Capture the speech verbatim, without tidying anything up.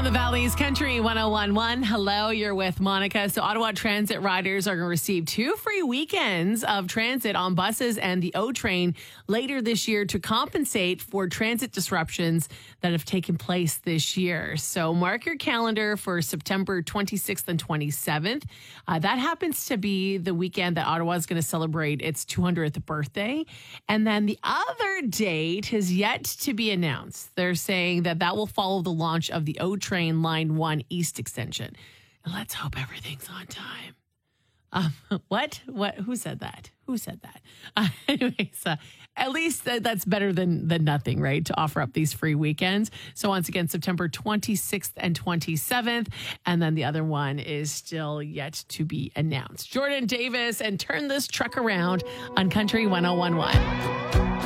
the Valley's Country one oh one point one. Hello, you're with Monica. So Ottawa Transit riders are going to receive two free weekends of transit on buses and the O Train later this year to compensate for transit disruptions that have taken place this year. So mark your calendar for September twenty-sixth and twenty-seventh. Uh, that happens to be the weekend that Ottawa is going to celebrate its two hundredth birthday. And then the other date has yet to be announced. They're saying that that will follow the launch of the O Train Line one East extension. And let's hope everything's on time. Um, what? What? Who said that? Who said that? Uh, anyways, uh, at least that, that's better than than nothing, right? To offer up these free weekends. So once again, September twenty-sixth and twenty-seventh, and then the other one is still yet to be announced. Jordan Davis and Turn This Truck Around on Country one oh one point one.